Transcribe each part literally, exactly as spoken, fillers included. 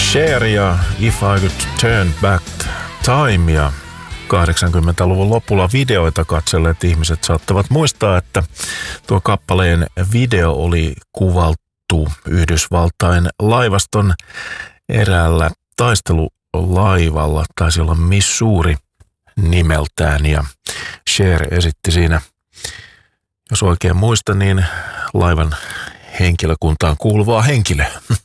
Cher ja If I Could Turn Back Time, ja kahdeksankymmentäluvun lopulla videoita katselleet ihmiset saattavat muistaa, että tuo kappaleen video oli kuvattu Yhdysvaltain laivaston eräällä taistelulaivalla, taisi olla Missouri nimeltään, ja Cher esitti siinä, jos oikein muistan, niin laivan henkilökuntaan kuuluvaa henkilöä.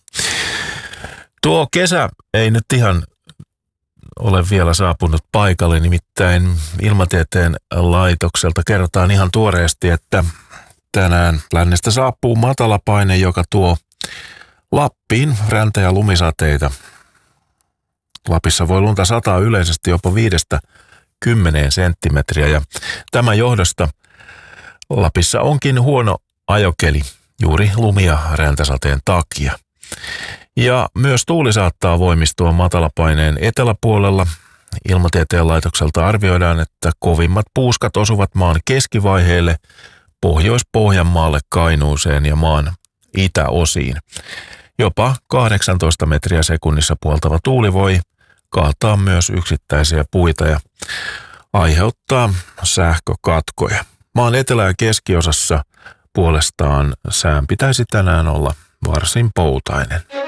Tuo kesä ei nyt ihan ole vielä saapunut paikalle, nimittäin Ilmatieteen laitokselta kerrotaan ihan tuoreesti, että tänään lännestä saapuu matalapaine, joka tuo Lappiin räntä- ja lumisateita. Lapissa voi lunta sataa yleisesti jopa viidestä kymmeneen senttimetriä, ja tämän johdosta Lapissa onkin huono ajokeli juuri lumi- ja räntäsateen takia. Ja myös tuuli saattaa voimistua matalapaineen eteläpuolella. Ilmatieteen laitokselta arvioidaan, että kovimmat puuskat osuvat maan keskivaiheelle, Pohjois-Pohjanmaalle, Kainuuseen ja maan itäosiin. Jopa kahdeksantoista metriä sekunnissa puoltava tuuli voi kaataa myös yksittäisiä puita ja aiheuttaa sähkökatkoja. Maan etelä- ja keskiosassa puolestaan sään pitäisi tänään olla varsin poutainen.